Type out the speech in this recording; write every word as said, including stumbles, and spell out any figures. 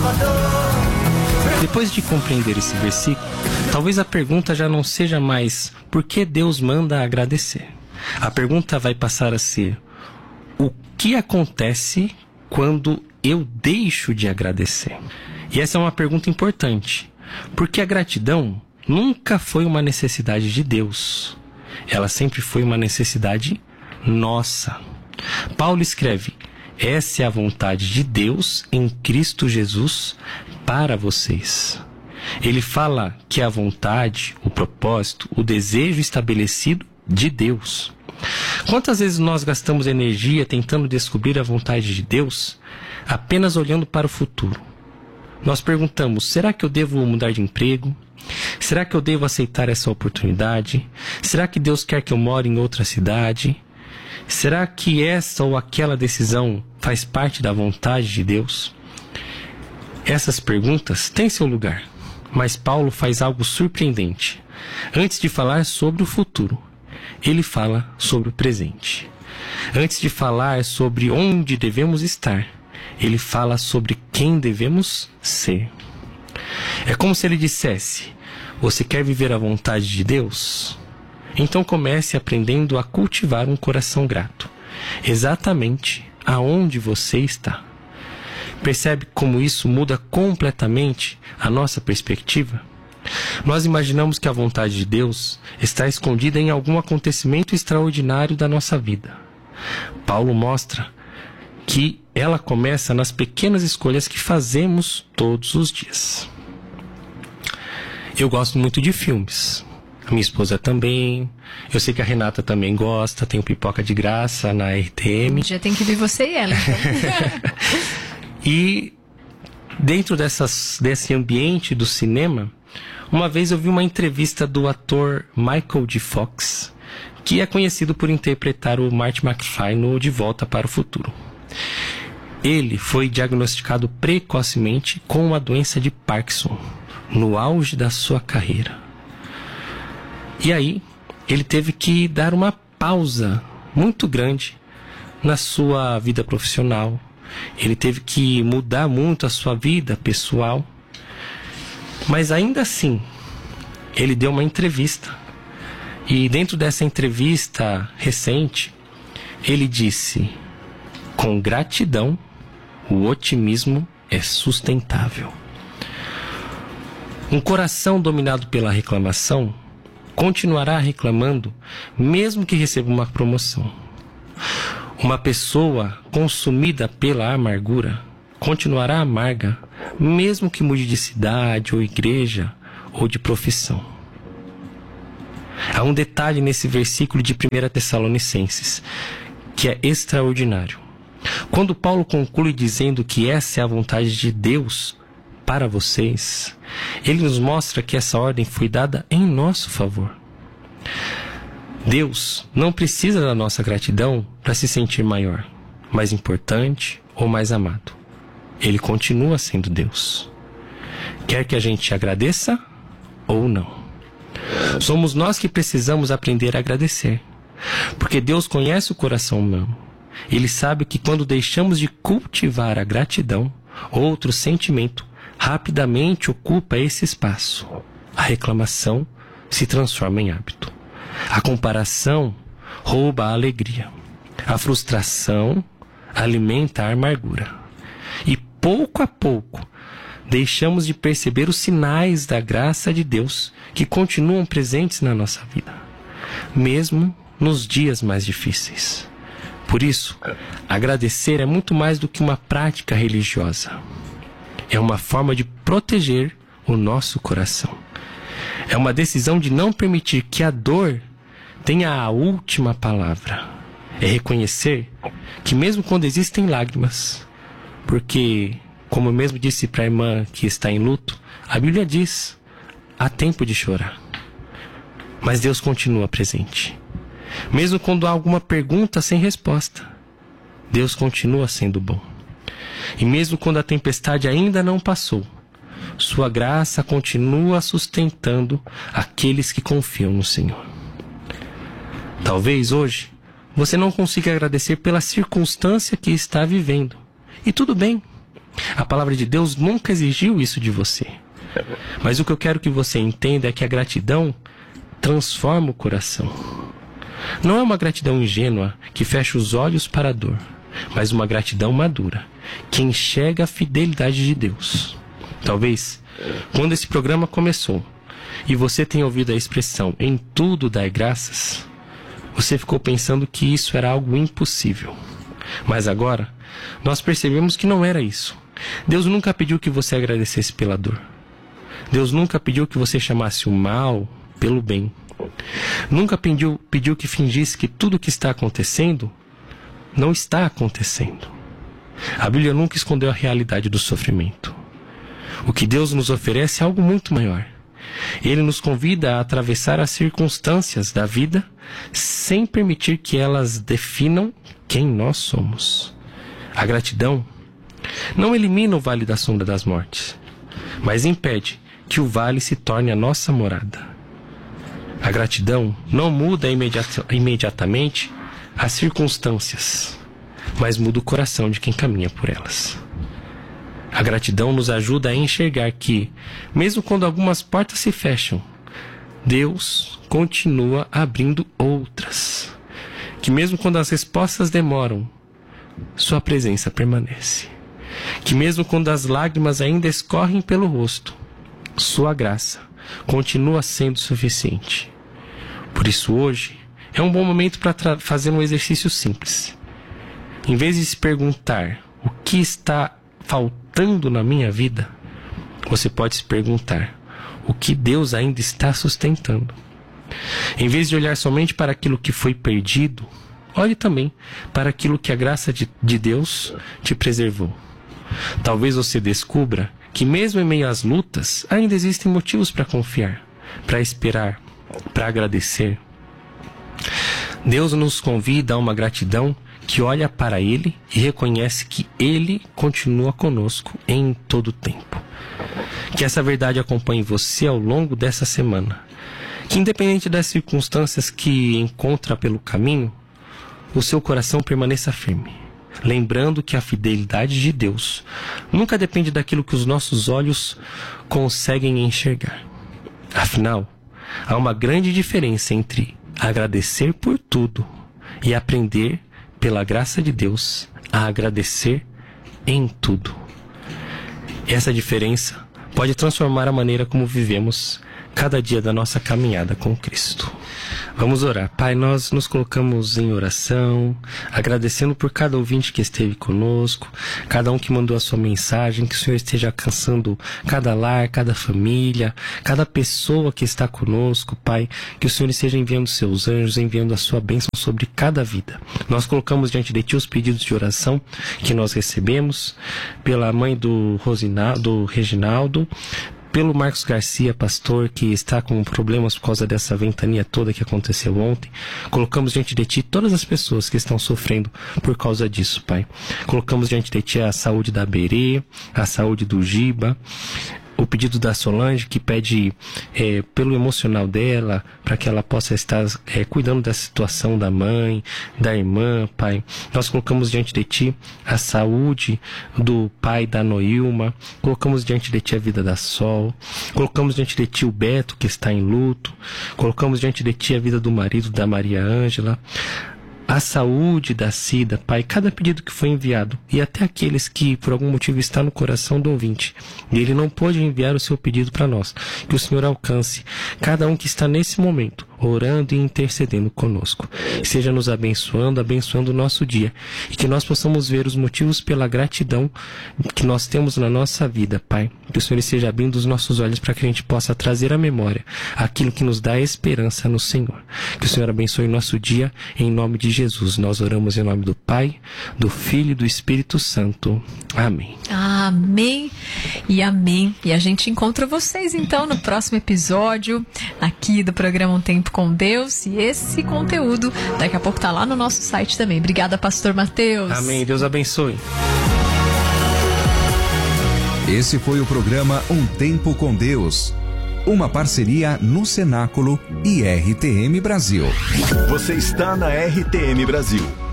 Depois de compreender esse versículo, talvez a pergunta já não seja mais por que Deus manda agradecer. A pergunta vai passar a ser: o que acontece quando eu deixo de agradecer? E essa é uma pergunta importante, porque a gratidão nunca foi uma necessidade de Deus. Ela sempre foi uma necessidade nossa. Paulo escreve: essa é a vontade de Deus em Cristo Jesus para vocês. Ele fala que a vontade, o propósito, o desejo estabelecido de Deus. Quantas vezes nós gastamos energia tentando descobrir a vontade de Deus apenas olhando para o futuro? Nós perguntamos: será que eu devo mudar de emprego? Será que eu devo aceitar essa oportunidade? Será que Deus quer que eu more em outra cidade? Será que essa ou aquela decisão faz parte da vontade de Deus? Essas perguntas têm seu lugar, mas Paulo faz algo surpreendente. Antes de falar sobre o futuro, ele fala sobre o presente. Antes de falar sobre onde devemos estar, ele fala sobre quem devemos ser. É como se ele dissesse: você quer viver a vontade de Deus? Então comece aprendendo a cultivar um coração grato, exatamente aonde você está. Percebe como isso muda completamente a nossa perspectiva? Nós imaginamos que a vontade de Deus está escondida em algum acontecimento extraordinário da nossa vida. Paulo mostra que ela começa nas pequenas escolhas que fazemos todos os dias. Eu gosto muito de filmes. A minha esposa também. Eu sei que a Renata também gosta. Tem o Pipoca de Graça na R T M. Já tem que ver você e ela, então. E dentro dessas, desse ambiente do cinema, uma vez eu vi uma entrevista do ator Michael J. Fox, que é conhecido por interpretar o Marty McFly no De Volta para o Futuro. Ele foi diagnosticado precocemente com a doença de Parkinson, no auge da sua carreira. E aí, ele teve que dar uma pausa muito grande na sua vida profissional. Ele teve que mudar muito a sua vida pessoal. Mas ainda assim, ele deu uma entrevista. E dentro dessa entrevista recente, ele disse: com gratidão, o otimismo é sustentável. Um coração dominado pela reclamação continuará reclamando mesmo que receba uma promoção. Uma pessoa consumida pela amargura continuará amarga mesmo que mude de cidade ou igreja ou de profissão. Há um detalhe nesse versículo de primeira Tessalonicenses que é extraordinário. Quando Paulo conclui dizendo que essa é a vontade de Deus para vocês, ele nos mostra que essa ordem foi dada em nosso favor. Deus não precisa da nossa gratidão para se sentir maior, mais importante ou mais amado. Ele continua sendo Deus. Quer que a gente agradeça ou não. Somos nós que precisamos aprender a agradecer, porque Deus conhece o coração humano. Ele sabe que quando deixamos de cultivar a gratidão, outro sentimento rapidamente ocupa esse espaço. A reclamação se transforma em hábito. A comparação rouba a alegria. A frustração alimenta a amargura. E pouco a pouco deixamos de perceber os sinais da graça de Deus que continuam presentes na nossa vida, mesmo nos dias mais difíceis. Por isso, agradecer é muito mais do que uma prática religiosa. É uma forma de proteger o nosso coração. É uma decisão de não permitir que a dor tenha a última palavra. É reconhecer que mesmo quando existem lágrimas, porque, como eu mesmo disse para a irmã que está em luto, a Bíblia diz: há tempo de chorar. Mas Deus continua presente. Mesmo quando há alguma pergunta sem resposta, Deus continua sendo bom. E mesmo quando a tempestade ainda não passou, sua graça continua sustentando aqueles que confiam no Senhor. Talvez hoje você não consiga agradecer pela circunstância que está vivendo. E tudo bem. A palavra de Deus nunca exigiu isso de você. Mas o que eu quero que você entenda é que a gratidão transforma o coração. Não é uma gratidão ingênua que fecha os olhos para a dor, mas uma gratidão madura, que enxerga a fidelidade de Deus. Talvez, quando esse programa começou, e você tenha ouvido a expressão "em tudo dai graças", você ficou pensando que isso era algo impossível. Mas agora, nós percebemos que não era isso. Deus nunca pediu que você agradecesse pela dor. Deus nunca pediu que você chamasse o mal pelo bem. Nunca pediu, pediu que fingisse que tudo o que está acontecendo não está acontecendo. A Bíblia nunca escondeu a realidade do sofrimento. O que Deus nos oferece é algo muito maior. Ele nos convida a atravessar as circunstâncias da vida sem permitir que elas definam quem nós somos. A gratidão não elimina o vale da sombra das mortes, mas impede que o vale se torne a nossa morada. A gratidão não muda imediata, imediatamente as circunstâncias, mas muda o coração de quem caminha por elas. A gratidão nos ajuda a enxergar que, mesmo quando algumas portas se fecham, Deus continua abrindo outras. Que mesmo quando as respostas demoram, sua presença permanece. Que mesmo quando as lágrimas ainda escorrem pelo rosto, sua graça continua sendo suficiente. Por isso hoje é um bom momento para fazer um exercício simples. Em vez de se perguntar o que está faltando na minha vida, você pode se perguntar o que Deus ainda está sustentando. Em vez de olhar somente para aquilo que foi perdido, olhe também para aquilo que a graça de, de Deus te preservou. Talvez você descubra que mesmo em meio às lutas, ainda existem motivos para confiar, para esperar, para agradecer. Deus nos convida a uma gratidão que olha para Ele e reconhece que Ele continua conosco em todo o tempo. Que essa verdade acompanhe você ao longo dessa semana. Que independente das circunstâncias que encontra pelo caminho, o seu coração permaneça firme, lembrando que a fidelidade de Deus nunca depende daquilo que os nossos olhos conseguem enxergar. Afinal, há uma grande diferença entre agradecer por tudo e aprender, pela graça de Deus, a agradecer em tudo. Essa diferença pode transformar a maneira como vivemos cada dia da nossa caminhada com Cristo. Vamos orar. Pai, nós nos colocamos em oração, agradecendo por cada ouvinte que esteve conosco, cada um que mandou a sua mensagem, que o Senhor esteja alcançando cada lar, cada família, cada pessoa que está conosco, Pai, que o Senhor esteja enviando seus anjos, enviando a sua bênção sobre cada vida. Nós colocamos diante de Ti os pedidos de oração que nós recebemos, pela mãe do, Rosinaldo, do Reginaldo, pelo Marcos Garcia, pastor, que está com problemas por causa dessa ventania toda que aconteceu ontem. Colocamos diante de Ti todas as pessoas que estão sofrendo por causa disso, Pai. Colocamos diante de Ti a saúde da Berê, a saúde do Giba, o pedido da Solange, que pede é, pelo emocional dela, para que ela possa estar é, cuidando da situação da mãe, da irmã, Pai. Nós colocamos diante de Ti a saúde do pai da Noilma, colocamos diante de Ti a vida da Sol, colocamos diante de Ti o Beto, que está em luto, colocamos diante de Ti a vida do marido da Maria Ângela, a saúde da Cida, Pai, cada pedido que foi enviado, e até aqueles que por algum motivo está no coração do ouvinte, e ele não pôde enviar o seu pedido para nós, que o Senhor alcance cada um que está nesse momento, orando e intercedendo conosco. Seja nos abençoando, abençoando o nosso dia, e que nós possamos ver os motivos pela gratidão que nós temos na nossa vida, Pai. Que o Senhor esteja abrindo os nossos olhos para que a gente possa trazer à memória aquilo que nos dá esperança no Senhor. Que o Senhor abençoe o nosso dia, em nome de Jesus. Nós oramos em nome do Pai, do Filho e do Espírito Santo. Amém. Amém e amém. E a gente encontra vocês então no próximo episódio aqui do programa Um Tempo com Deus, e esse conteúdo daqui a pouco tá lá no nosso site também. Obrigada, pastor Mateus. Amém, Deus abençoe. Esse foi o programa Um Tempo com Deus, uma parceria no Cenáculo e R T M Brasil. Você está na R T M Brasil.